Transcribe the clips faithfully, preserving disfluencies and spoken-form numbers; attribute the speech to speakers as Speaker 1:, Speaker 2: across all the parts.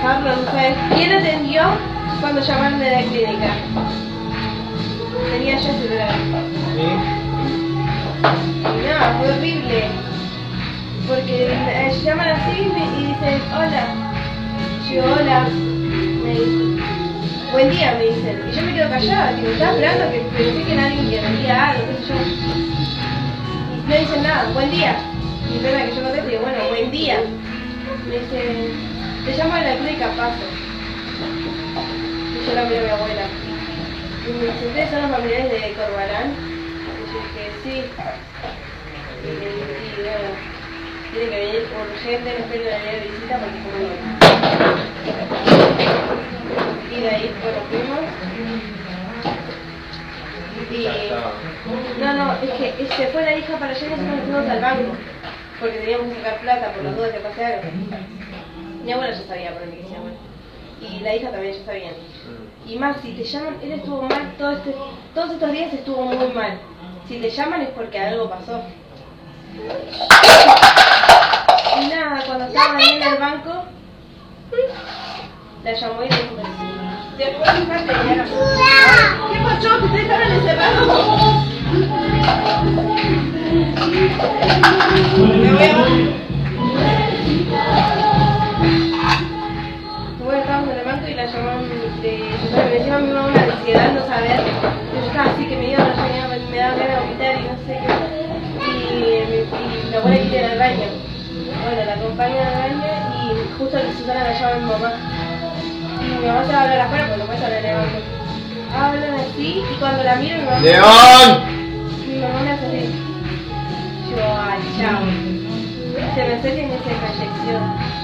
Speaker 1: Carlos, no sabes quién atendió cuando llamaron de la clínica. Tenía ya celular.
Speaker 2: ¿Sí?
Speaker 1: No, fue horrible. Porque eh, llaman así y dicen, hola. Yo, hola. Me dicen, buen día, me dicen. Y yo me quedo callada, tipo, estaba esperando que pensé que era alguien que me diga algo, qué sé yo. Y no dicen nada, buen día. Y espera que yo conteste y digo, bueno, buen día. Me dice, te llamo a la clínica Paso. Y yo la miro a mi abuela. Y me dice, ¿ustedes son los familiares de Corbalán? Y yo dije, sí. Y le dije, sí, bueno, tiene que venir urgente, no espero la de visita porque se muere. Y de ahí, bueno, fuimos. Y... No, no, es que se fue la hija para allá y nosotros nos fuimos al banco. Porque teníamos que sacar plata por las dudas que pase algo. Mi abuela ya sabía por mí que se llama. Y la hija también ya sabía. Y más, si te llaman, él estuvo mal todo este, todos estos días estuvo muy mal. Si te llaman es porque algo pasó. Y nada, cuando estaba ahí en el banco, la llamó y le dijo, después fíjate, y era, ¿qué pasó? ¿Que ustedes estaban encerrados? Me voy a... Bueno, estábamos en el banco y la llamaron de... Me encima me iba una ansiedad no saber. Yo estaba así que me iba, no sabía, me daba ganas de vomitar y no sé qué. Y, y mi abuela quería ir al baño. Bueno, la acompañé al baño y justo a Susana la llama a mi mamá. Y mi mamá se va a hablar afuera porque no puede hablar en el banco. Hablan así y cuando la miro mi mamá...
Speaker 2: ¡León!
Speaker 1: Mi mamá me hace así. Yo, ay, chao. Se me acerca y me hace proyección.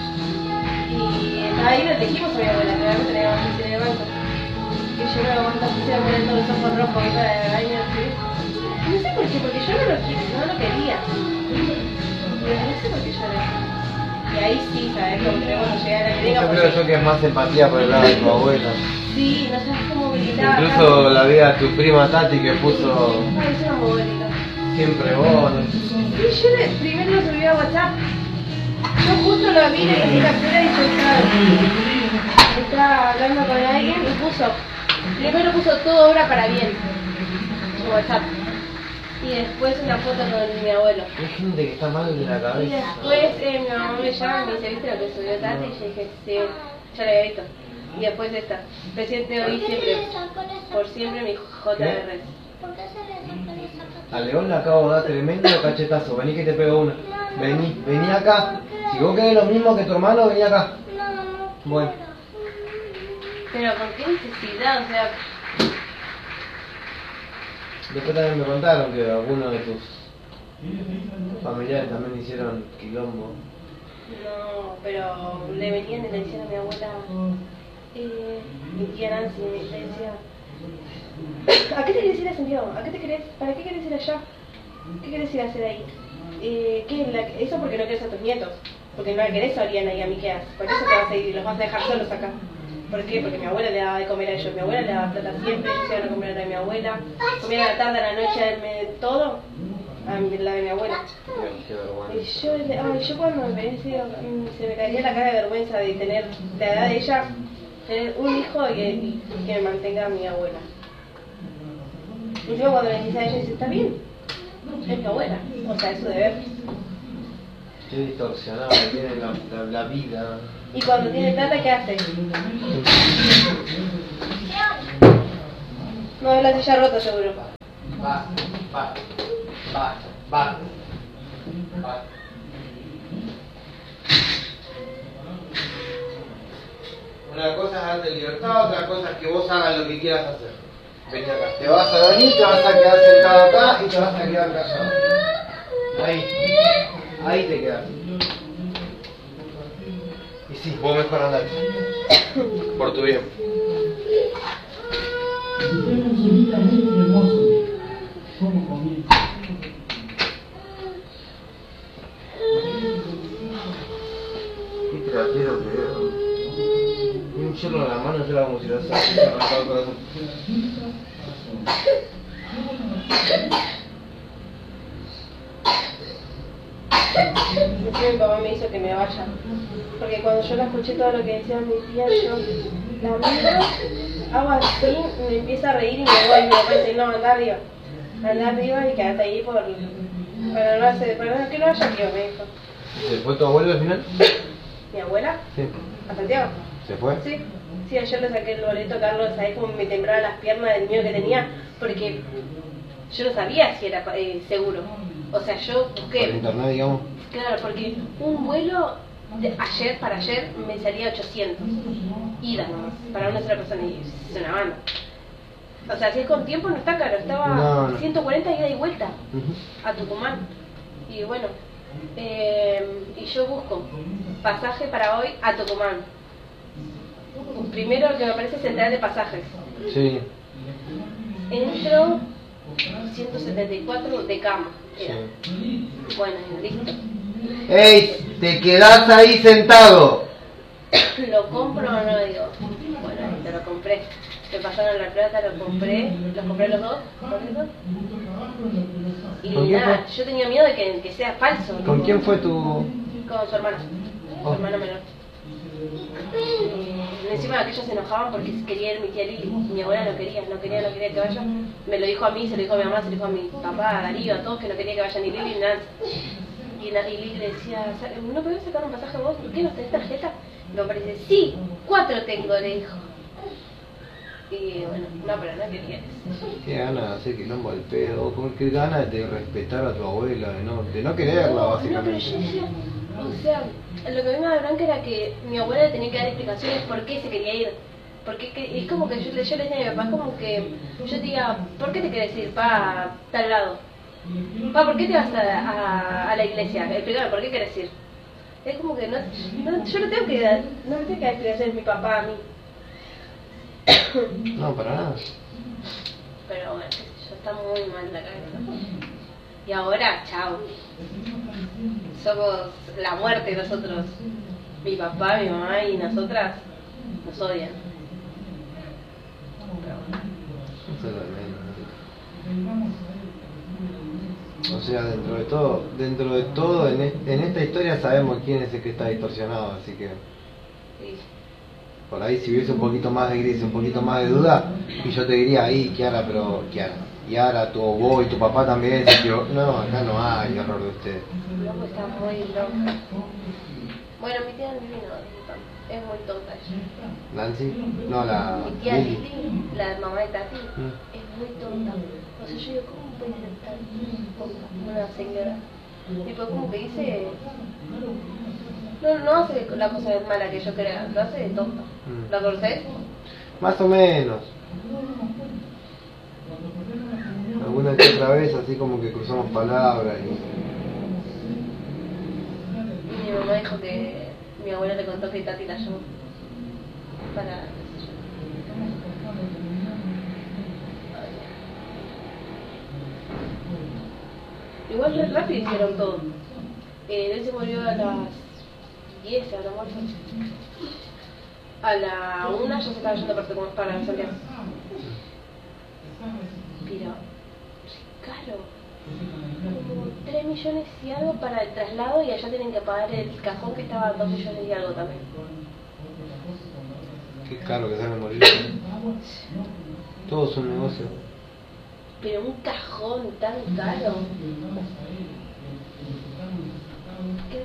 Speaker 1: Y ahí lo elegimos a mi abuela, realmente la íbamos a hacer en el banco. Y yo me aguanto así, se me ponen todos los ojos rojos ahí para el baño así. No sé por qué, porque yo no lo, no lo quería. Pero no sé por qué lloré. Y ahí sí, ¿sabes? Como que cuando llegué a la clínica...
Speaker 2: Yo creo yo que es más empatía por el lado de tu abuela.
Speaker 1: Sí, no sabes cómo gritaba.
Speaker 2: Incluso la vi a tu prima Tati que puso...
Speaker 1: Ay, eso era muy bonito.
Speaker 2: Siempre vos.
Speaker 1: Sí, yo le, primero lo subí a WhatsApp. Yo justo lo vi en la captura y yo estaba, estaba hablando con alguien y puso, primero puso todo obra para bien, en WhatsApp. Y después una foto con mi abuelo.
Speaker 2: Hay gente que está mal de la
Speaker 1: Y
Speaker 2: cabeza.
Speaker 1: después eh, mi mamá me llama y me dice, ¿viste lo que subió Tati? Y yo dije, sí, ya lo había visto. Y después esta, presidente hoy siempre, por siempre mi J R.
Speaker 3: ¿Por qué se le rompe esa capa?
Speaker 2: A León le acabo de dar tremendo cachetazo. Vení que te pego una. Vení, vení acá. Si vos querés lo mismo que tu hermano, vení acá.
Speaker 3: No, no.
Speaker 2: Bueno.
Speaker 1: Pero ¿con qué necesidad? O sea...
Speaker 2: Después también me contaron que algunos de tus familiares también hicieron quilombo.
Speaker 1: No, pero le venían y le decían a mi abuela, eh, mi tía Nancy, le decía, ¿a qué te querés ir a Santiago? ¿A qué te querés? ¿Para qué querés ir allá? ¿Qué querés ir a hacer ahí? Eh, ¿qué? La, eso porque no querés a tus nietos, porque no la querés a Oriana y a Miqueas, por eso te vas a ir y los vas a dejar solos acá. ¿Por qué? Porque mi abuela le daba de comer a ellos, mi abuela le daba plata siempre, ellos iban a comer a la de mi abuela, comían a la tarde, a la noche, a todo, a mi, la de mi abuela.
Speaker 2: Qué vergüenza.
Speaker 1: Y yo, ay, yo cuando me decía, se me caía la cara de vergüenza de tener la edad de ella, tener un hijo y que, y que me mantenga a mi abuela. Y encima cuando le dice a ella, dice, está bien, es mi abuela, o sea, es su deber.
Speaker 2: Qué distorsionado que tiene la, la, la vida.
Speaker 1: Y cuando tiene plata, ¿qué hace? No, es la silla rota seguro.
Speaker 2: Va, va, va, va, va. Una cosa es darte libertad, otra cosa es que vos hagas lo que quieras hacer. Vení acá. Te vas a venir, te vas a quedar sentado acá y te vas a quedar callado. Ahí. Ahí te quedas. Y sí, vos mejor andate. Por tu bien. Qué trasero que veo. Y un chorro en la mano, yo la como si la saque y se arrancaba el corazón.
Speaker 1: Me fui a mi papá. mamá me hizo que me vaya. Porque cuando yo la escuché todo lo que decía mi tía, yo la miro, hago así, me empiezo a reír y me voy. Y mi papá dice, no, anda arriba. Anda arriba y quédate ahí por... Para no hacer, para que no haya tío, me dijo.
Speaker 2: ¿Se fue tu abuelo al final?
Speaker 1: ¿Mi abuela?
Speaker 2: Sí.
Speaker 1: ¿A Santiago?
Speaker 2: ¿Se fue?
Speaker 1: Sí. Sí, ayer le saqué el boleto, Carlos, ¿sabés cómo me temblaban las piernas del miedo que tenía? Porque yo no sabía si era eh, seguro. O sea, yo busqué...
Speaker 2: Por internet, digamos.
Speaker 1: Claro, porque un vuelo de ayer para ayer me salía ochocientos. Ida nomás, para una sola persona y es una banda. O sea, si es con tiempo no está caro, estaba
Speaker 2: No, no.
Speaker 1: ciento cuarenta ida y vuelta
Speaker 2: Uh-huh.
Speaker 1: a Tucumán. Y bueno, eh, y yo busco pasaje para hoy a Tucumán. Primero lo que me aparece es central de pasajes.
Speaker 2: Sí.
Speaker 1: Entro ciento setenta y cuatro de cama. Era.
Speaker 2: Sí.
Speaker 1: Bueno, listo.
Speaker 2: ¡Ey! ¡Te quedás ahí sentado!
Speaker 1: ¿Lo compro o no? Digo, bueno, te lo compré. Me pasaron la plata, lo compré, los compré los dos, por eso. Y
Speaker 2: ¿Con quién
Speaker 1: nada,
Speaker 2: fue?
Speaker 1: yo tenía miedo de que, que sea falso.
Speaker 2: ¿Con quién fue tu...?
Speaker 1: Con su hermano, su
Speaker 2: Oh.
Speaker 1: hermano menor. Y encima aquellos se enojaban porque quería ir mi tía Lili. Mi abuela no quería, no quería, no quería que vaya. Me lo dijo a mí, se lo dijo a mi mamá, se lo dijo a mi papá, a Darío, a todos que no quería que vaya ni Lili ni Nancy. Y, la, y Lili le decía, ¿no podés sacar un pasaje vos? ¿Por qué no tenés tarjeta? Y me parece, sí, cuatro tengo, le dijo. Y bueno, no, pero no quería eso.
Speaker 2: Qué ganas de hacer quilombo al pedo, con qué ganas de respetar a tu abuela, de no, de no quererla,
Speaker 1: No,
Speaker 2: básicamente.
Speaker 1: no, pero yo decía, o sea, lo que a mí me daba bronca era que mi abuela le tenía que dar explicaciones por qué se quería ir. Porque que, es como que yo, yo le decía a mi papá, es como que yo te diga, ¿por qué te querés ir para a tal lado? Pa, ¿por qué te vas a, a, a la iglesia? Explícame, ¿por qué querés ir? Es como que no, no yo no tengo que dar, no me tengo que dar explicaciones mi papá a mí.
Speaker 2: No, para nada.
Speaker 1: Pero bueno, qué sé yo, está muy mal la cabeza. Y ahora, chao. Somos la muerte nosotros. Mi papá, mi mamá y nosotras nos odian. Pero bueno.
Speaker 2: Eso es lo de menos. O sea, dentro de todo, dentro de todo, en, e- en esta historia sabemos quién es el que está distorsionado, así que
Speaker 1: Sí.
Speaker 2: por ahí si hubiese un poquito más de gris, un poquito más de duda, y yo te diría ahí, Kiara, pero Kiara, Kiara, tu vos y tu papá también, se equivocó. No, acá no hay error de usted.
Speaker 1: Loco está muy loca. Bueno, mi tía Lili no, disculpa, es muy tonta ella.
Speaker 2: Nancy, no la.
Speaker 1: Mi tía
Speaker 2: Lili.
Speaker 1: Lili, la mamá de Tati,
Speaker 2: Mm.
Speaker 1: es muy tonta. O sea, yo digo, ¿cómo puede ser tan tonta una señora? Tipo, como que dice... No, no hace la cosa mala que yo crea, lo hace de tonta.
Speaker 2: Mm.
Speaker 1: ¿La conocés?
Speaker 2: Más o menos. Alguna que otra vez así como que cruzamos palabras y.
Speaker 1: Mi mamá dijo que mi abuela le contó que Tati la llamó para... Igual re rápido hicieron todo. Eh, él se murió a las diez, a la muerte. A la una ya se estaba yendo para, para Santiago. Pero, caro. Como tres millones y algo para el traslado y allá tienen que pagar el cajón que estaba a dos millones y algo también.
Speaker 2: Qué caro que sale morir. Todo es un negocio.
Speaker 1: Pero un cajón tan caro. ¿Qué?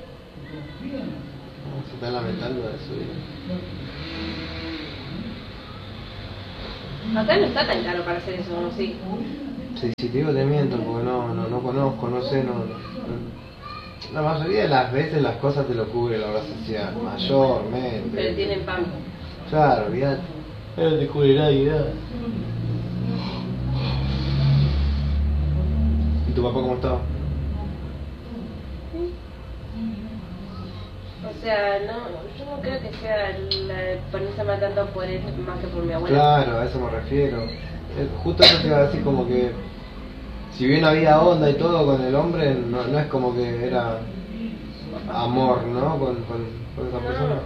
Speaker 2: Se está lamentando de su vida.
Speaker 1: Acá no está tan caro para hacer eso, ¿no? Sí.
Speaker 2: Sí, si te digo te miento porque no, no, no conozco, no sé, no, no- La mayoría de las veces las cosas te lo cubre la obra social, mayormente.
Speaker 1: Pero tienen pan.
Speaker 2: Claro, olvidate. No te cubre nadie nada. ¿Y tu papá cómo estaba?
Speaker 1: O sea, no, yo no creo que sea la, ponerse mal tanto por él más que por mi abuela.
Speaker 2: Claro, a eso me refiero. Eh, Justo eso te iba a decir como que si bien había onda y todo con el hombre, no, no es como que era amor, ¿no? Con, con, con esa
Speaker 1: No.
Speaker 2: persona.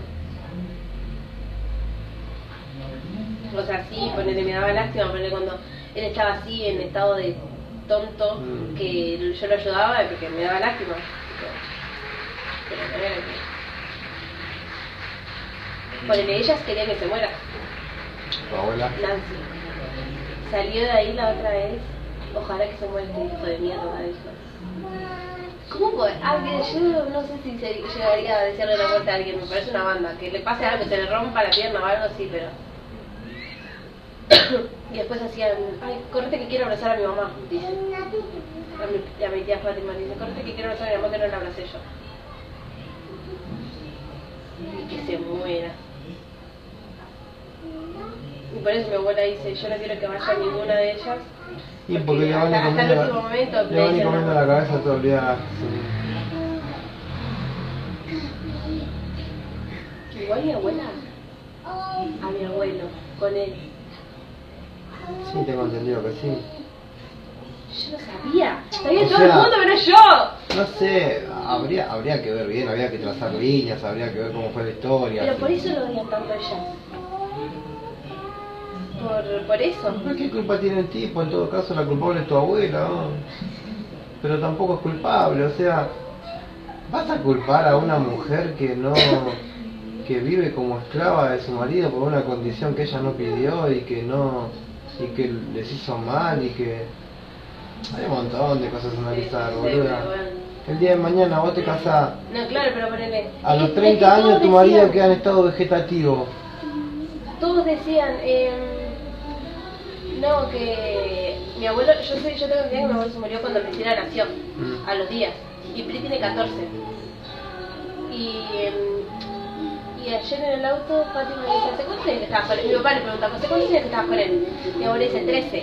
Speaker 1: O sea, sí, ponele, me daba lástima, ponele cuando él estaba así en estado de tonto,
Speaker 2: Mm.
Speaker 1: que yo lo ayudaba porque me daba lástima. Pero no era que... Ponele, ellas querían que se muera.
Speaker 2: ¿Tu abuela?
Speaker 1: Nancy. Salió de ahí la otra vez. Ojalá que se muera este hijo de mierda, dijo. ¿Cómo puede? Ah, que yo no sé si se llegaría a decirle la muerte a alguien, me parece una banda. Que le pase algo, que se le rompa la pierna o algo así, pero... Y después hacían, ay, correte que quiero abrazar a mi mamá, dice. A mi, a mi tía Fátima dice, correte que quiero abrazar a mi mamá que no la abracé yo. Y que se muera. Y por eso mi abuela dice, yo no quiero que vaya ninguna de ellas.
Speaker 2: Y porque le van a
Speaker 1: hasta, hasta el último
Speaker 2: comer
Speaker 1: momento
Speaker 2: le
Speaker 1: me
Speaker 2: van a
Speaker 1: dicen,
Speaker 2: comiendo
Speaker 1: no.
Speaker 2: la cabeza todo el día. Sí.
Speaker 1: Igual mi abuela, a mi abuelo, con él.
Speaker 2: Sí, tengo entendido que sí.
Speaker 1: Yo no sabía, sabía
Speaker 2: O
Speaker 1: todo
Speaker 2: sea,
Speaker 1: el mundo menos yo.
Speaker 2: No sé, habría, habría que ver bien, habría que trazar líneas, habría que ver cómo fue la historia.
Speaker 1: Pero
Speaker 2: así.
Speaker 1: por eso lo odian tanto ellas. Por, por eso.
Speaker 2: ¿Pero qué culpa tiene el tipo? En todo caso la culpable es tu abuela, ¿no? Pero tampoco es culpable, o sea, ¿vas a culpar a una mujer que no, que vive como esclava de su marido por una condición que ella no pidió y que no, y que les hizo mal y que hay un montón de cosas a analizar,
Speaker 1: Sí, sí,
Speaker 2: boluda?
Speaker 1: pero bueno.
Speaker 2: El día de mañana vos te casás,
Speaker 1: No, claro, pero ponele.
Speaker 2: a
Speaker 1: es
Speaker 2: los
Speaker 1: que-
Speaker 2: treinta
Speaker 1: es que
Speaker 2: años
Speaker 1: todos
Speaker 2: tu marido
Speaker 1: decían-
Speaker 2: queda en estado vegetativo.
Speaker 1: Todos decían, eh, no, que mi abuelo, yo sé, yo tengo que mi abuelo se murió cuando Priscila nació,
Speaker 2: Mm.
Speaker 1: a los días, y Pri tiene catorce. Y, eh, y ayer en el auto, Fátima me dice, ¿hace cuántos años que estabas con él? Mi papá le pregunta, ¿hace cuántos años que estabas con él? Mi abuelo dice, trece.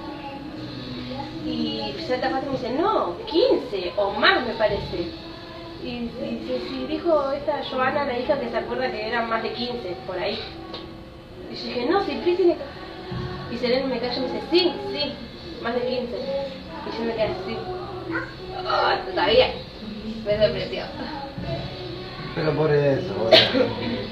Speaker 1: Y Santa Fátima dice, no, quince o más me parece. Y, y dice, sí, dijo esta Joana, la hija, que se acuerda que eran más de quince, por ahí. Y yo dije, no, si Pri tiene... Y Selene me calla y me dice, sí, sí, más de quince. Y yo me quedé así. Ah, todavía. Me sorprendió.
Speaker 2: Pero por eso, boluda.